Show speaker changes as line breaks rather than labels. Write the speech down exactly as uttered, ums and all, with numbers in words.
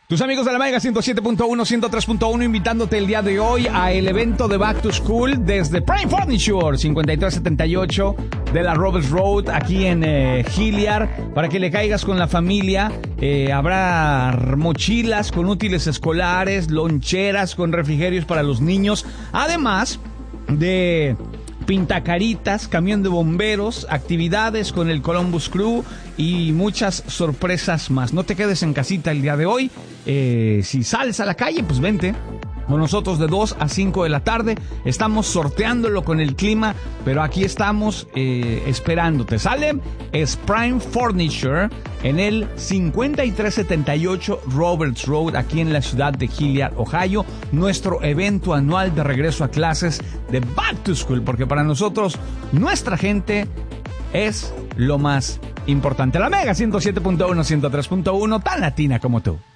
Tus amigos de la Mega ciento siete punto uno, ciento tres punto uno invitándote el día de hoy a el evento de Back to School desde Prime Furniture cincuenta y tres setenta y ocho de la Roberts Road aquí en eh, Hilliard, para que le caigas con la familia. Eh, habrá mochilas con útiles escolares, loncheras con refrigerios para los niños, además de pintacaritas, camión de bomberos, actividades con el Columbus Crew y muchas sorpresas más. No te quedes en casita el día de hoy. Eh, si sales a la calle, pues vente con nosotros de dos a cinco de la tarde. Estamos sorteándolo con el clima, pero aquí estamos eh, esperándote. Sale, es Prime Furniture en el cincuenta y tres setenta y ocho Roberts Road, aquí en la ciudad de Hilliard, Ohio. Nuestro evento anual de regreso a clases de Back to School, porque para nosotros, nuestra gente es lo más importante. La Mega ciento siete punto uno, ciento tres punto uno, tan latina como tú.